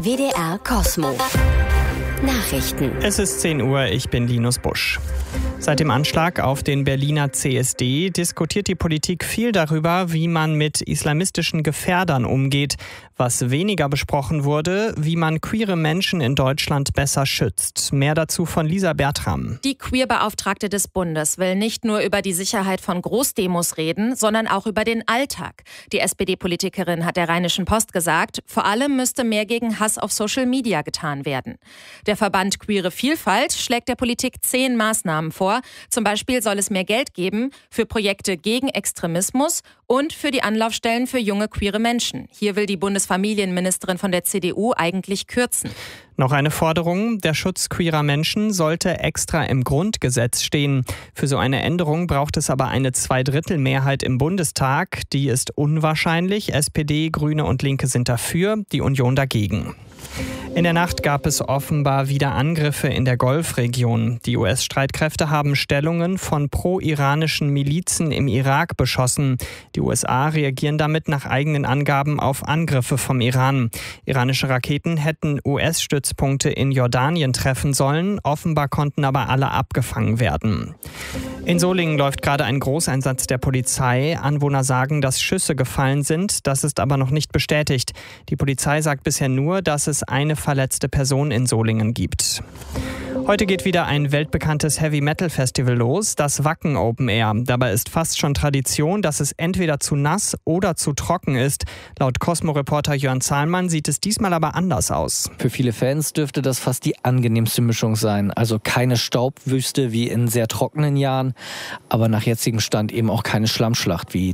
WDR Cosmo. Nachrichten. Es ist 10 Uhr, ich bin Linus Busch. Seit dem Anschlag auf den Berliner CSD diskutiert die Politik viel darüber, wie man mit islamistischen Gefährdern umgeht. Was weniger besprochen wurde, wie man queere Menschen in Deutschland besser schützt. Mehr dazu von Lisa Bertram. Die Queerbeauftragte des Bundes will nicht nur über die Sicherheit von Großdemos reden, sondern auch über den Alltag. Die SPD-Politikerin hat der Rheinischen Post gesagt, vor allem müsste mehr gegen Hass auf Social Media getan werden. Der Verband Queere Vielfalt schlägt der Politik 10 Maßnahmen vor. Zum Beispiel soll es mehr Geld geben für Projekte gegen Extremismus und für die Anlaufstellen für junge queere Menschen. Hier will die Bundesfamilienministerin von der CDU eigentlich kürzen. Noch eine Forderung: Der Schutz queerer Menschen sollte extra im Grundgesetz stehen. Für so eine Änderung braucht es aber eine 2/3-Mehrheit im Bundestag. Die ist unwahrscheinlich. SPD, Grüne und Linke sind dafür, die Union dagegen. In der Nacht gab es offenbar wieder Angriffe in der Golfregion. Die US-Streitkräfte haben Stellungen von pro-iranischen Milizen im Irak beschossen. Die USA reagieren damit nach eigenen Angaben auf Angriffe vom Iran. Iranische Raketen hätten US-Stützpunkte in Jordanien treffen sollen. Offenbar konnten aber alle abgefangen werden. In Solingen läuft gerade ein Großeinsatz der Polizei. Anwohner sagen, dass Schüsse gefallen sind. Das ist aber noch nicht bestätigt. Die Polizei sagt bisher nur, dass es eine verletzte Person in Solingen gibt. Heute geht wieder ein weltbekanntes Heavy-Metal-Festival los, das Wacken Open Air. Dabei ist fast schon Tradition, dass es entweder zu nass oder zu trocken ist. Laut Cosmo-Reporter Jörn Zahlmann sieht es diesmal aber anders aus. Für viele Fans dürfte das fast die angenehmste Mischung sein. Also keine Staubwüste wie in sehr trockenen Jahren, aber nach jetzigem Stand eben auch keine Schlammschlacht wie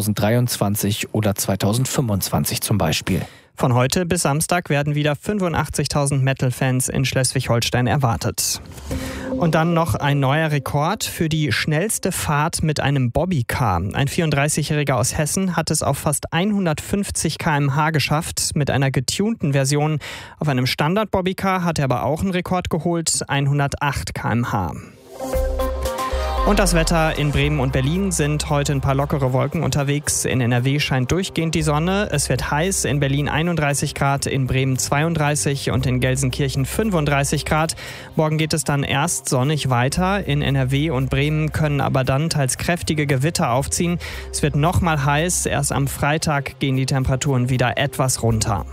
2023 oder 2025 zum Beispiel. Von heute bis Samstag werden wieder 85.000 Metal-Fans in Schleswig-Holstein erwartet. Und dann noch ein neuer Rekord für die schnellste Fahrt mit einem Bobbycar. Ein 34-Jähriger aus Hessen hat es auf fast 150 km/h geschafft mit einer getunten Version. Auf einem Standard-Bobbycar hat er aber auch einen Rekord geholt, 108 km/h. Und das Wetter: In Bremen und Berlin sind heute ein paar lockere Wolken unterwegs. In NRW scheint durchgehend die Sonne. Es wird heiß, in Berlin 31 Grad, in Bremen 32 und in Gelsenkirchen 35 Grad. Morgen geht es dann erst sonnig weiter. In NRW und Bremen können aber dann teils kräftige Gewitter aufziehen. Es wird nochmal heiß. Erst am Freitag gehen die Temperaturen wieder etwas runter.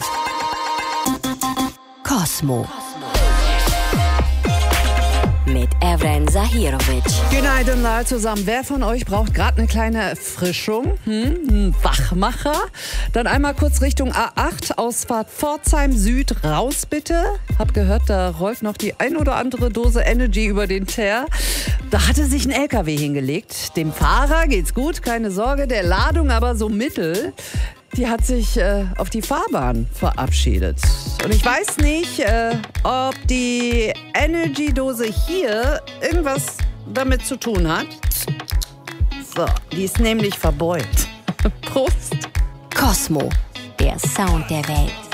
Cosmo. Mit Evren Zahirovic. Goedenavond alle zusammen. Wer von euch braucht gerade eine kleine Erfrischung? Ein Wachmacher? Dann einmal kurz Richtung A8, Ausfahrt Pforzheim Süd, raus bitte. Hab gehört, da rollt noch die ein oder andere Dose Energy über den Teer. Da hatte sich ein LKW hingelegt. Dem Fahrer geht's gut, keine Sorge. Der Ladung aber so mittel. Die hat sich auf die Fahrbahn verabschiedet. Und ich weiß nicht, ob die Energy-Dose hier irgendwas damit zu tun hat. So, die ist nämlich verbeult. Prost. Cosmo, der Sound der Welt.